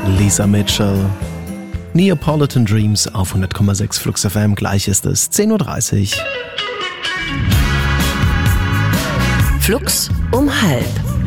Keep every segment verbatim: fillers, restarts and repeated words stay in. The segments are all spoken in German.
Lisa Mitchell. Neapolitan Dreams auf hundert Komma sechs Flux F M. Gleich ist es zehn Uhr dreißig. Flux um halb.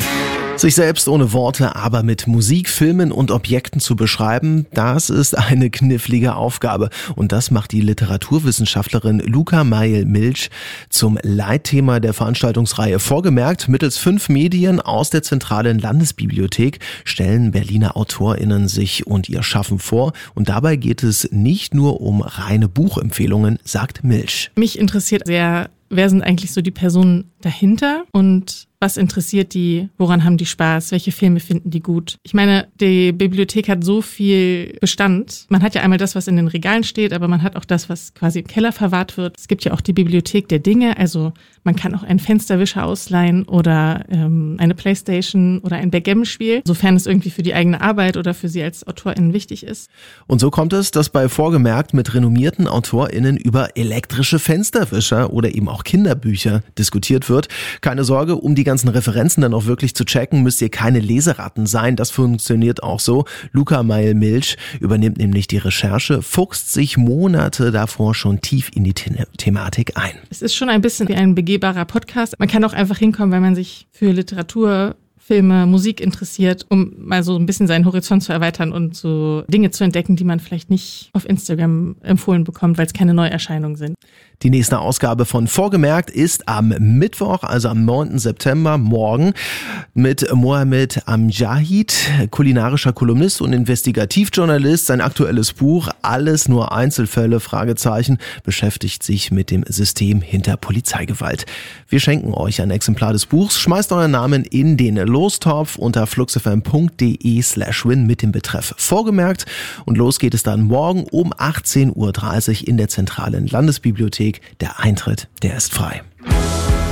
Sich selbst ohne Worte, aber mit Musik, Filmen und Objekten zu beschreiben, das ist eine knifflige Aufgabe. Und das macht die Literaturwissenschaftlerin Luca Meijel-Milch zum Leitthema der Veranstaltungsreihe Vorgemerkt. Mittels fünf Medien aus der zentralen Landesbibliothek stellen Berliner AutorInnen sich und ihr Schaffen vor. Und dabei geht es nicht nur um reine Buchempfehlungen, sagt Milch. Mich interessiert sehr, wer sind eigentlich so die Personen dahinter und was interessiert die, woran haben die Spaß, welche Filme finden die gut. Ich meine, die Bibliothek hat so viel Bestand. Man hat ja einmal das, was in den Regalen steht, aber man hat auch das, was quasi im Keller verwahrt wird. Es gibt ja auch die Bibliothek der Dinge, also man kann auch einen Fensterwischer ausleihen oder ähm, eine Playstation oder ein Backgammon-Spiel, sofern es irgendwie für die eigene Arbeit oder für sie als AutorInnen wichtig ist. Und so kommt es, dass bei Vorgemerkt mit renommierten AutorInnen über elektrische Fensterwischer oder eben auch Kinderbücher diskutiert wird. Keine Sorge, um die ganzen Referenzen dann auch wirklich zu checken, müsst ihr keine Leseratten sein. Das funktioniert auch so. Luca Meijel-Milch übernimmt nämlich die Recherche, fuchst sich Monate davor schon tief in die The- Thematik ein. Es ist schon ein bisschen wie ein begehbarer Podcast. Man kann auch einfach hinkommen, weil man sich für Literatur, Filme, Musik interessiert, um mal so ein bisschen seinen Horizont zu erweitern und so Dinge zu entdecken, die man vielleicht nicht auf Instagram empfohlen bekommt, weil es keine Neuerscheinungen sind. Die nächste Ausgabe von Vorgemerkt ist am Mittwoch, also am neunten September, morgen, mit Mohamed Amjahid, kulinarischer Kolumnist und Investigativjournalist. Sein aktuelles Buch Alles nur Einzelfälle, Fragezeichen, beschäftigt sich mit dem System hinter Polizeigewalt. Wir schenken euch ein Exemplar des Buchs. Schmeißt euren Namen in den Lostopf unter fluxfm.de slash win mit dem Betreff Vorgemerkt. Und los geht es dann morgen um achtzehn Uhr dreißig in der zentralen Landesbibliothek. Der Eintritt, der ist frei.